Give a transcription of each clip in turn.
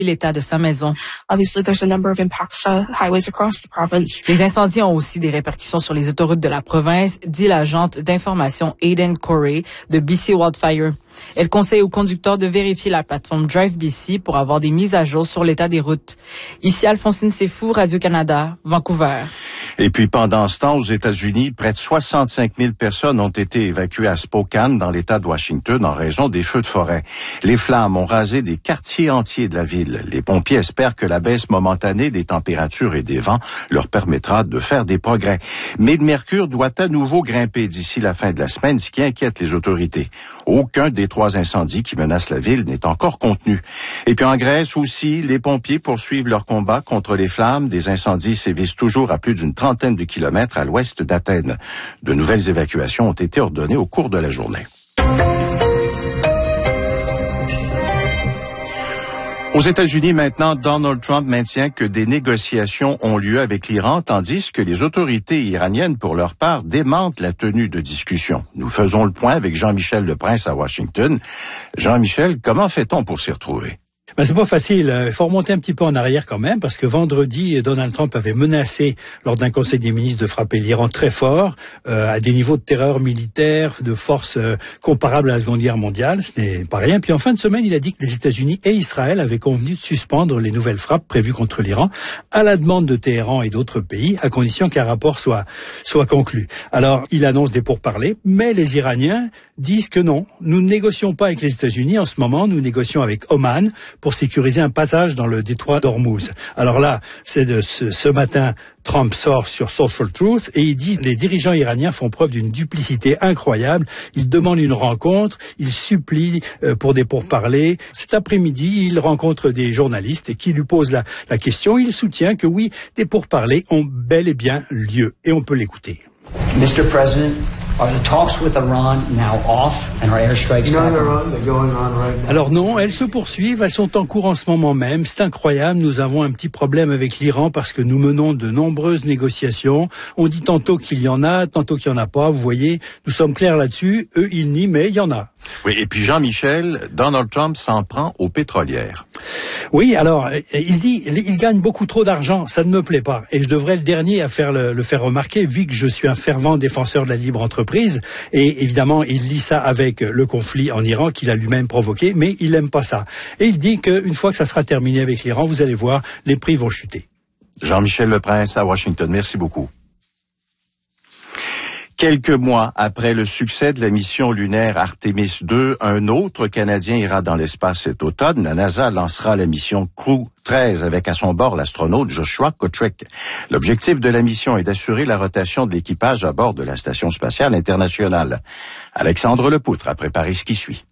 l'état de sa maison. Obviously, there's a number of impacts to highways across the province. Les incendies ont aussi des répercussions sur les autoroutes de la province, dit l'agente d'information Aidan Corey de BC Wildfire. Elle conseille aux conducteurs de vérifier la plateforme Drive BC pour avoir des mises à jour sur l'état des routes. Ici Alphonsine Sefou, Radio-Canada, Vancouver. Et puis pendant ce temps, aux États-Unis, près de 65 000 personnes ont été évacuées à Spokane, dans l'État de Washington, en raison des feux de forêt. Les flammes ont rasé des quartiers entiers de la ville. Les pompiers espèrent que la baisse momentanée des températures et des vents leur permettra de faire des progrès. Mais le mercure doit à nouveau grimper d'ici la fin de la semaine, ce qui inquiète les autorités. Aucun des 3 incendies qui menacent la ville n'est encore contenu. Et puis en Grèce aussi, les pompiers poursuivent leur combat contre les flammes. Des incendies sévissent toujours à plus d'une trentaine de kilomètres à l'ouest d'Athènes. De nouvelles évacuations ont été ordonnées au cours de la journée. Aux États-Unis, maintenant, Donald Trump maintient que des négociations ont lieu avec l'Iran, tandis que les autorités iraniennes, pour leur part, démentent la tenue de discussions. Nous faisons le point avec Jean-Michel Leprince à Washington. Jean-Michel, comment fait-on pour s'y retrouver? C'est pas facile. Il faut remonter un petit peu en arrière quand même, parce que vendredi, Donald Trump avait menacé, lors d'un conseil des ministres, de frapper l'Iran très fort, à des niveaux de terreur militaire, de force comparables à la Seconde Guerre mondiale. Ce n'est pas rien. Puis en fin de semaine, il a dit que les États-Unis et Israël avaient convenu de suspendre les nouvelles frappes prévues contre l'Iran, à la demande de Téhéran et d'autres pays, à condition qu'un rapport soit conclu. Alors, il annonce des pourparlers, mais les Iraniens disent que non, nous ne négocions pas avec les États-Unis en ce moment, nous négocions avec Oman pour sécuriser un passage dans le détroit d'Ormuz. Alors là, c'est de ce matin, Trump sort sur Social Truth et il dit les dirigeants iraniens font preuve d'une duplicité incroyable. Ils demandent une rencontre, ils supplient pour des pourparlers. Cet après-midi, il rencontre des journalistes qui lui posent la question. Il soutient que oui, des pourparlers ont bel et bien lieu et on peut l'écouter. Mr. President, are the talks with Iran now off and are airstrikes Alors non, elles se poursuivent, elles sont en cours en ce moment même. C'est incroyable, nous avons un petit problème avec l'Iran parce que nous menons de nombreuses négociations. On dit tantôt qu'il y en a, tantôt qu'il n'y en a pas. Vous voyez, nous sommes clairs là-dessus. Eux, ils nient, mais il y en a. Oui, et puis Jean-Michel, Donald Trump s'en prend aux pétrolières. Oui, alors, il dit, il gagne beaucoup trop d'argent, ça ne me plaît pas. Et je devrais le dernier à le faire remarquer, vu que je suis un fervent défenseur de la libre entreprise. Et évidemment, il lit ça avec le conflit en Iran qu'il a lui-même provoqué, mais il n'aime pas ça. Et il dit qu'une fois que ça sera terminé avec l'Iran, vous allez voir, les prix vont chuter. Jean-Michel Leprince à Washington, merci beaucoup. Quelques mois après le succès de la mission lunaire Artemis 2, un autre Canadien ira dans l'espace cet automne. La NASA lancera la mission Crew 13 avec à son bord l'astronaute Joshua Kutrick. L'objectif de la mission est d'assurer la rotation de l'équipage à bord de la Station spatiale internationale. Alexandre Lepoutre a préparé ce qui suit.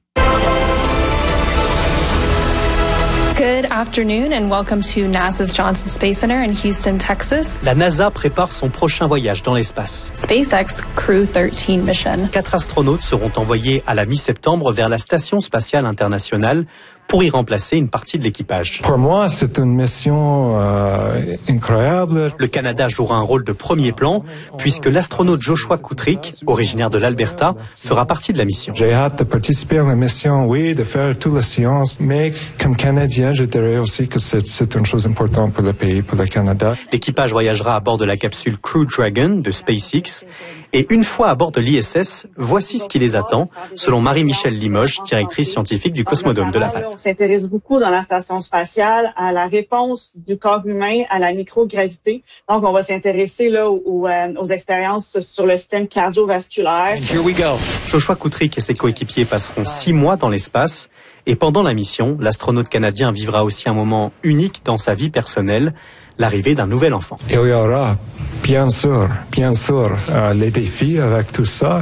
Good afternoon and welcome to NASA's Johnson Space Center in Houston, Texas. La NASA prépare son prochain voyage dans l'espace. SpaceX Crew 13 mission. 4 astronautes seront envoyés à la mi-septembre vers la Station spatiale internationale pour y remplacer une partie de l'équipage. Pour moi, c'est une mission incroyable. Le Canada jouera un rôle de premier plan, puisque l'astronaute Joshua Kutrick, originaire de l'Alberta, fera partie de la mission. J'ai hâte de participer à la mission, oui, de faire toutes les sciences, mais comme Canadien, je dirais aussi que c'est une chose importante pour le pays, pour le Canada. L'équipage voyagera à bord de la capsule Crew Dragon de SpaceX, et une fois à bord de l'ISS, voici ce qui les attend, selon Marie-Michelle Limoges, directrice scientifique du Cosmodome de Laval. On s'intéresse beaucoup dans la station spatiale à la réponse du corps humain à la microgravité. Donc, on va s'intéresser là aux expériences sur le système cardiovasculaire. Here we go. Joshua Kutrick et ses coéquipiers passeront 6 mois dans l'espace. Et pendant la mission, l'astronaute canadien vivra aussi un moment unique dans sa vie personnelle, l'arrivée d'un nouvel enfant. Il y aura, bien sûr, les défis avec tout ça.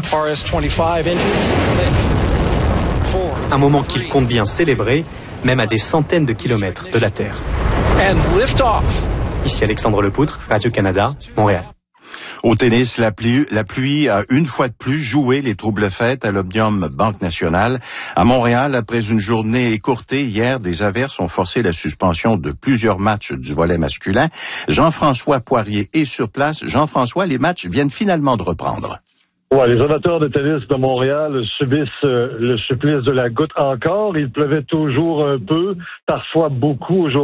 Un moment qu'il compte bien célébrer, même à des centaines de kilomètres de la Terre. Ici Alexandre Lepoutre, Radio-Canada, Montréal. Au tennis, la pluie a une fois de plus joué les troubles faits à l'Omnium Banque Nationale. À Montréal, après une journée écourtée hier, des averses ont forcé la suspension de plusieurs matchs du volley masculin. Jean-François Poirier est sur place. Jean-François, les matchs viennent finalement de reprendre. Ouais, les amateurs de tennis de Montréal subissent le supplice de la goutte encore. Il pleuvait toujours un peu, parfois beaucoup aujourd'hui.